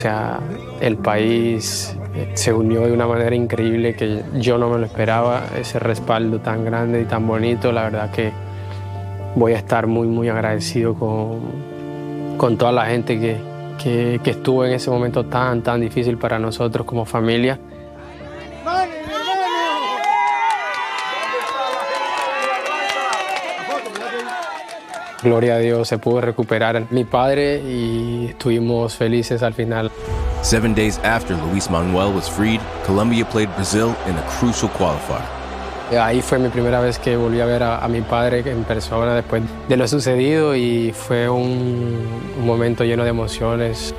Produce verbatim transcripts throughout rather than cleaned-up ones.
O sea, el país se unió de una manera increíble que yo no me lo esperaba, ese respaldo tan grande y tan bonito. La verdad que voy a estar muy, muy agradecido con, con toda la gente que, que, que estuvo en ese momento tan, tan difícil para nosotros como familia. Gloria a Dios, se pudo recuperar mi padre y estuvimos felices al final. Seven days after Luis Manuel was freed, Colombia played Brazil in a crucial qualifier. Ahí fue mi primera vez que volví a ver a, a mi padre en persona después de lo sucedido y fue un, un momento lleno de emociones.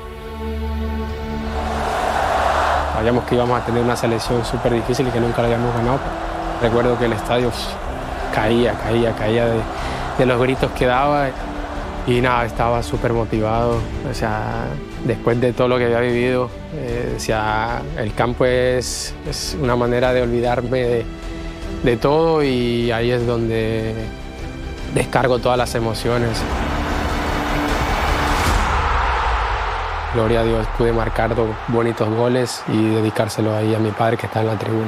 Sabíamos que íbamos a tener una selección súper difícil y que nunca la habíamos ganado. Recuerdo que el estadio caía, caía, caía de, de los gritos que daba y nada, estaba súper motivado. O sea, después de todo lo que había vivido, eh, decía, el campo es, es una manera de olvidarme de, de todo y ahí es donde descargo todas las emociones. Gloria a Dios, pude marcar dos bonitos goles y dedicárselo ahí a mi padre que está en la tribuna.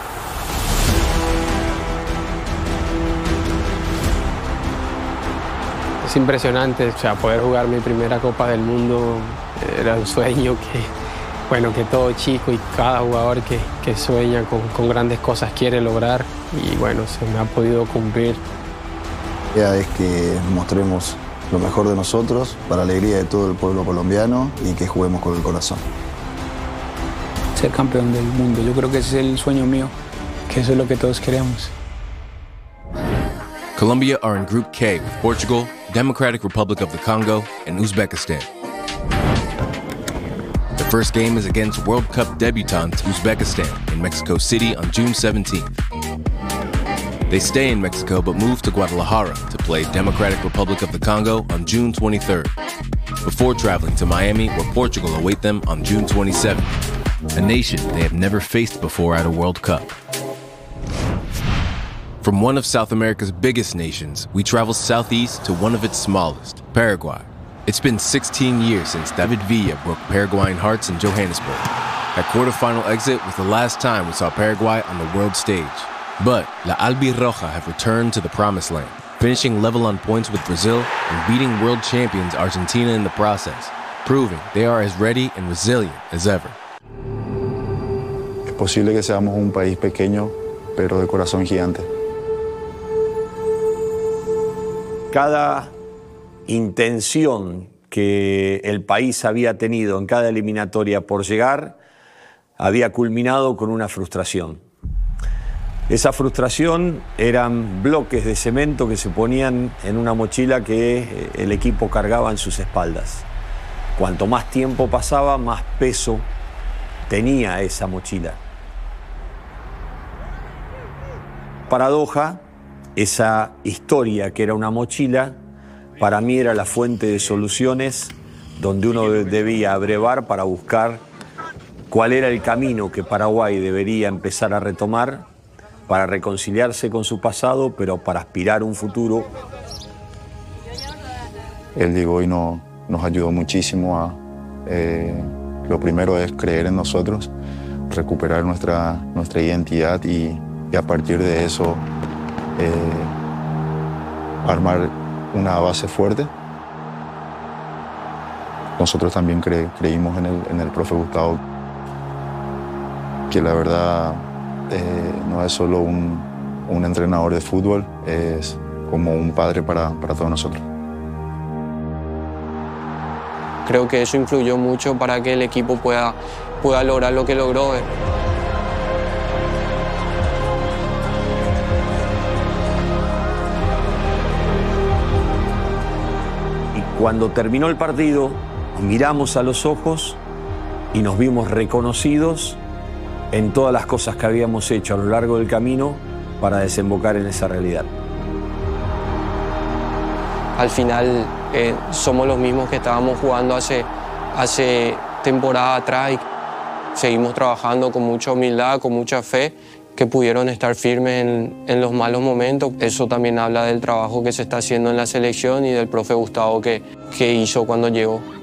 Es impresionante, o sea, poder jugar mi primera Copa del Mundo era un sueño que, bueno, que todo chico y cada jugador que, que sueña con, con grandes cosas quiere lograr y bueno, se me ha podido cumplir. La idea es que mostremos lo mejor de nosotros para la alegría de todo el pueblo colombiano y que juguemos con el corazón. Ser campeón del mundo, yo creo que ese es el sueño mío, que eso es lo que todos queremos. Colombia are in Group K with Portugal, Democratic Republic of the Congo, and Uzbekistan. The first game is against World Cup debutants Uzbekistan in Mexico City on June seventeenth. They stay in Mexico but move to Guadalajara to play Democratic Republic of the Congo on June twenty-third, before traveling to Miami where Portugal await them on June twenty-seventh, a nation they have never faced before at a World Cup. From one of South America's biggest nations, we travel southeast to one of its smallest, Paraguay. It's been sixteen years since David Villa broke Paraguayan hearts in Johannesburg. That quarterfinal exit was the last time we saw Paraguay on the world stage. But La Albirroja have returned to the promised land, finishing level on points with Brazil and beating world champions Argentina in the process, proving they are as ready and resilient as ever. Es posible que seamos un país pequeño, pero de corazón gigante. Cada intención que el país había tenido en cada eliminatoria por llegar había culminado con una frustración. Esa frustración eran bloques de cemento que se ponían en una mochila que el equipo cargaba en sus espaldas. Cuanto más tiempo pasaba, más peso tenía esa mochila. Paradoja, esa historia que era una mochila, para mí era la fuente de soluciones donde uno debía abrevar para buscar cuál era el camino que Paraguay debería empezar a retomar para reconciliarse con su pasado, pero para aspirar a un futuro. El Diego hoy no, nos ayudó muchísimo a... Eh, lo primero es creer en nosotros, recuperar nuestra, nuestra identidad y, y a partir de eso eh, armar una base fuerte. Nosotros también cre, creímos en el, en el profe Gustavo, que la verdad eh, no es solo un, un entrenador de fútbol, es como un padre para, para todos nosotros. Creo que eso influyó mucho para que el equipo pueda, pueda lograr lo que logró. Y cuando terminó el partido, miramos a los ojos y nos vimos reconocidos en todas las cosas que habíamos hecho a lo largo del camino para desembocar en esa realidad. Al final eh, somos los mismos que estábamos jugando hace, hace temporada atrás y seguimos trabajando con mucha humildad, con mucha fe, que pudieron estar firmes en, en los malos momentos. Eso también habla del trabajo que se está haciendo en la selección y del profe Gustavo que, que hizo cuando llegó.